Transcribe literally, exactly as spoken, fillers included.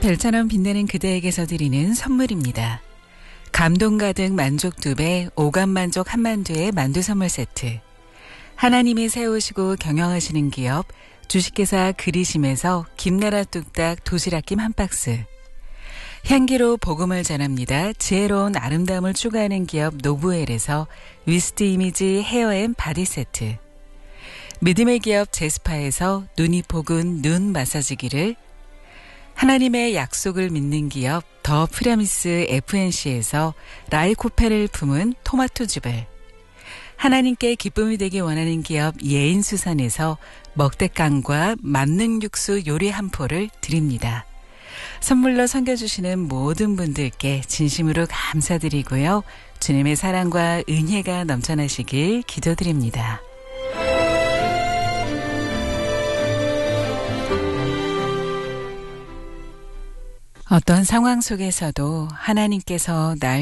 별처럼 빛나는 그대에게서 드리는 선물입니다. 감동 가득 만족 두 배, 오감 만족 한만두의 만두 선물 세트. 하나님이 세우시고 경영하시는 기업 주식회사 그리심에서 김나라 뚝딱 도시락김 한 박스. 향기로 복음을 전합니다. 지혜로운 아름다움을 추구하는 기업 노브웰에서 위스트 이미지 헤어앤 바디 세트. 믿음의 기업 제스파에서 눈이 포근 눈 마사지기를, 하나님의 약속을 믿는 기업 더 프라미스 에프엔씨에서 라이코펜을 품은 토마토즙을, 하나님께 기쁨이 되기 원하는 기업 예인수산에서 먹대깡과 만능 육수 요리 한 포를 드립니다. 선물로 섬겨주시는 모든 분들께 진심으로 감사드리고요. 주님의 사랑과 은혜가 넘쳐나시길 기도드립니다. 어떤 상황 속에서도 하나님께서 날